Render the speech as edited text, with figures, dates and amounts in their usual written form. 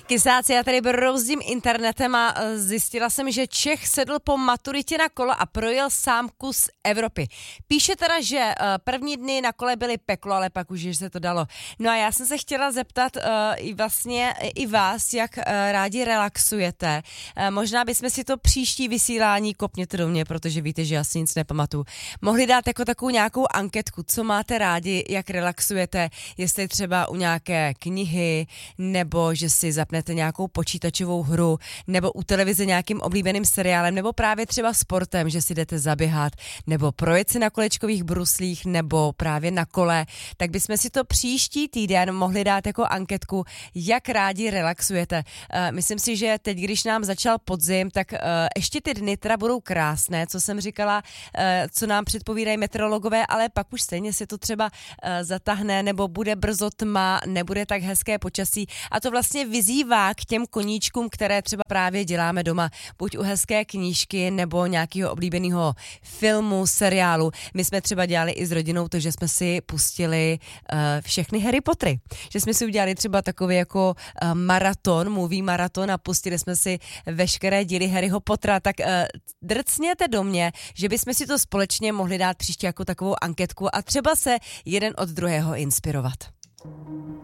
Kysáci, já tady brouzdím internetem a zjistila jsem, že Čech sedl po maturitě na kolo a projel sám kus Evropy. Píše teda, že první dny na kole byly peklo, ale pak už se to dalo. No a já jsem se chtěla zeptat i vás, jak rádi relaxujete. Možná bychom si to příští vysílání, kopněte do mě, protože víte, že já si nic nepamatuju, mohli dát jako takovou nějakou anketku, co máte rádi, jak relaxujete, jestli třeba u nějaké knihy, nebo že si zapnete nějakou počítačovou hru, nebo u televize nějakým oblíbeným seriálem, nebo právě třeba sportem, že si jdete zaběhat, nebo projet si na kolečkových bruslích, nebo právě na kole, tak bychom si to příští týden mohli dát jako anketku, jak rádi relaxujete. Myslím si, že teď, když nám začal podzim, tak ještě ty dny teda budou krásné, co jsem říkala, co nám předpovídají meteorologové, ale pak už stejně se to třeba zatáhne, nebo bude brzo tma, nebude tak hezké počasí a to vlastně vyzývá k těm koníčkům, které třeba právě děláme doma, buď u hezké knížky nebo nějakého oblíbeného filmu, seriálu. My jsme třeba dělali i s rodinou to, že jsme si pustili všechny Harry Pottery. Že jsme si udělali třeba takový jako movie maraton a pustili jsme si veškeré díly Harryho Pottera, tak drcněte do mě, že bychom si to společně mohli dát příště jako takovou anketku a třeba se jeden od druhého inspirovat.